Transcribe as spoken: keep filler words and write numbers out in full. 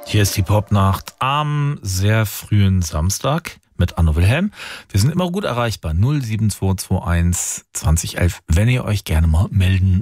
Hier ist die Popnacht am sehr frühen Samstag mit Anno Wilhelm. Wir sind immer gut erreichbar. null sieben zwei zwei eins zwanzig elf, wenn ihr euch gerne mal melden